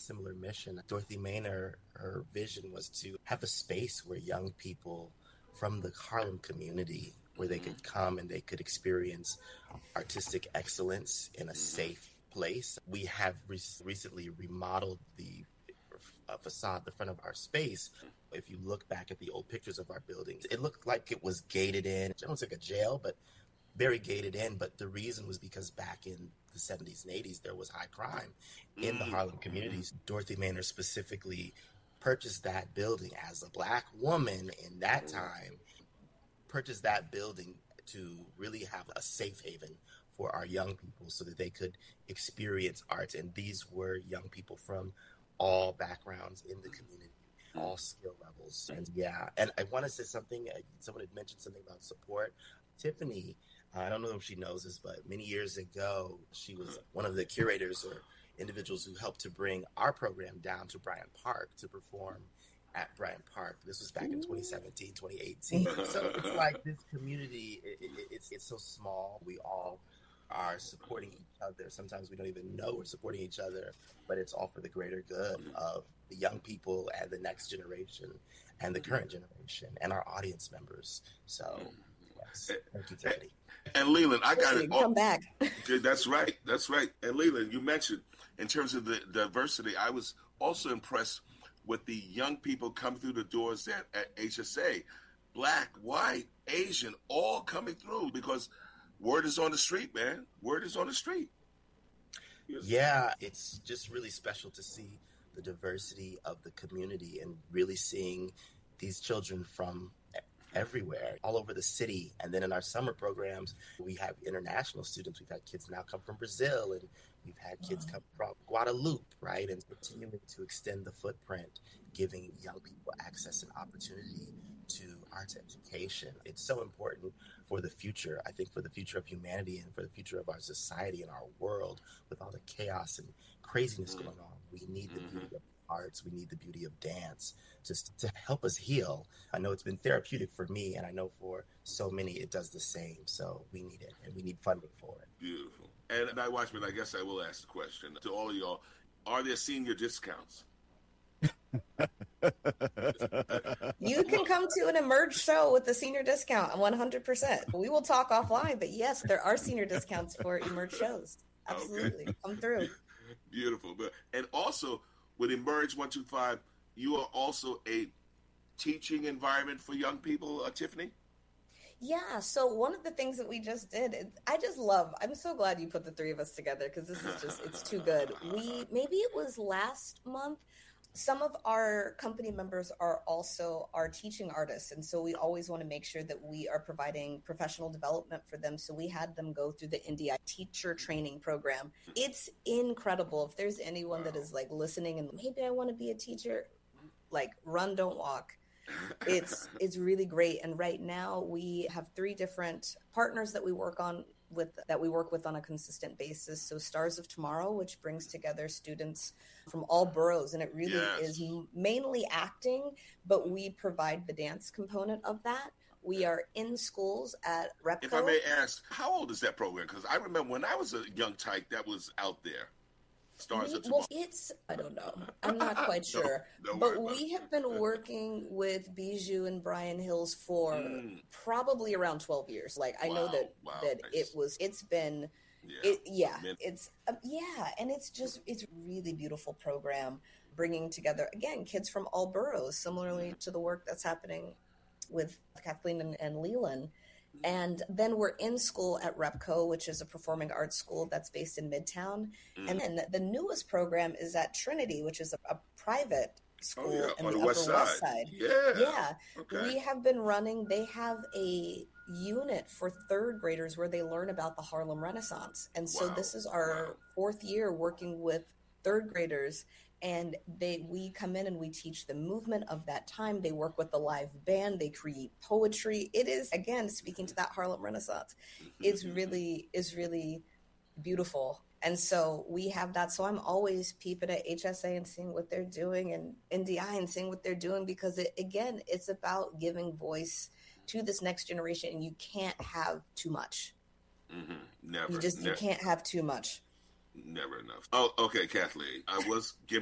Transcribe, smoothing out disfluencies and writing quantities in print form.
similar mission. Dorothy Maynor, her vision was to have a space where young people from the Harlem community, where they could come and they could experience artistic excellence in a safe place. We have recently remodeled the facade, the front of our space. If you look back at the old pictures of our buildings, it looked like it was gated in. It was like a jail, but very gated in. But the reason was because back in the 70s and 80s, there was high crime in the Harlem communities. Dorothy Maynor specifically purchased that building as a Black woman in that time, purchased that building to really have a safe haven for our young people so that they could experience arts. And these were young people from all backgrounds in the community, all skill levels. And and I want to say something. Someone had mentioned something about support. Tiffany, I don't know if she knows this, but many years ago, she was one of the curators or individuals who helped to bring our program down to Bryant Park to perform at Bryant Park. This was back in 2017, 2018. So it's like this community, it's so small. We all are supporting each other. Sometimes we don't even know we're supporting each other, but it's all for the greater good of the young people and the next generation and the current generation and our audience members. So, yes. Thank you, Tiffany. And Leland, I got it. Come back. That's right. That's right. And Leland, you mentioned in terms of the diversity, I was also impressed with the young people coming through the doors at HSA, Black, white, Asian, all coming through because word is on the street, man. Word is on the street. Yeah, it's just really special to see the diversity of the community and really seeing these children from everywhere, all over the city. And then in our summer programs, we have international students. We've had kids now come from Brazil, and we've had kids come from Guadeloupe, right? And continuing to extend the footprint, giving young people access and opportunity to arts education. It's so important for the future, I think, for the future of humanity and for the future of our society and our world with all the chaos and craziness going on. We need the beauty of arts. We need the beauty of dance just to help us heal. I know it's been therapeutic for me, and I know for so many it does the same. So we need it, and we need funding for it. Beautiful. And Night Watchman, I guess I will ask the question to all of y'all. Are there senior discounts? You can come to an Emerge show with the senior discount 100%. We will talk offline, but yes, there are senior discounts for Emerge shows. Absolutely. Okay. Come through. Beautiful. And also with Emerge 125, you are also a teaching environment for young people, Tiffany? Yeah, so one of the things that we just did, I'm so glad you put the three of us together because this is just, it's too good. Maybe it was last month, some of our company members are also our teaching artists. And so we always want to make sure that we are providing professional development for them. So we had them go through the NDI teacher training program. It's incredible. If there's anyone that is like listening and maybe I want to be a teacher, like run, don't walk. It's really great. And right now we have 3 different partners that we work with on a consistent basis. So Stars of Tomorrow, which brings together students from all boroughs, and it really is mainly acting, but we provide the dance component of that. We are in schools at Repco. If I may ask, how old is that program? Because I remember when I was a young tyke, that was out there. Stars of Tomorrow. Well, I don't know. I'm not quite sure. But we have been working with Bijou and Brian Hills for probably around 12 years. Like, I know that nice. It's been, and it's really beautiful program, bringing together, again, kids from all boroughs, similarly to the work that's happening with Kathleen and Leland. And then we're in school at Repco, which is a performing arts school that's based in Midtown. And then the newest program is at Trinity, which is a private school in the Upper West Side. Yeah. Okay. We have been running, they have a unit for 3rd graders where they learn about the Harlem Renaissance. And so this is our 4th year working with 3rd graders. And we come in and we teach the movement of that time. They work with the live band. They create poetry. It is, again, speaking to that Harlem Renaissance. It's really beautiful. And so we have that. So I'm always peeping at HSA and seeing what they're doing, and NDI and seeing what they're doing, because it's about giving voice to this next generation. And you can't have too much. Never. You can't have too much. Never enough. Oh, okay, Kathleen. I was giving